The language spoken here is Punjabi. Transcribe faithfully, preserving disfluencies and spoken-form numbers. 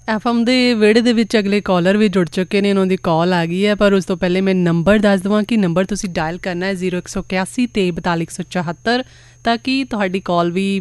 ਐਫ ਐਮ ਦੇ ਵਿਹੜੇ ਦੇ ਵਿੱਚ ਅਗਲੇ ਕਾਲਰ ਵੀ ਜੁੜ ਚੁੱਕੇ ਨੇ, ਉਹਨਾਂ ਦੀ ਕਾਲ ਆ ਗਈ ਹੈ। ਪਰ ਉਸ ਤੋਂ ਪਹਿਲੇ ਮੈਂ ਨੰਬਰ ਦੱਸ ਦੇਵਾਂ ਕਿ ਨੰਬਰ ਤੁਸੀਂ ਡਾਇਲ ਕਰਨਾ ਹੈ ਜ਼ੀਰੋ ਇੱਕ ਸੌ ਇਕਿਆਸੀ ਤੇਈ ਬਤਾਲੀ ਇੱਕ ਸੌ ਚੁਹੱਤਰ, ਤਾਂ ਕਿ ਤੁਹਾਡੀ ਕਾਲ ਵੀ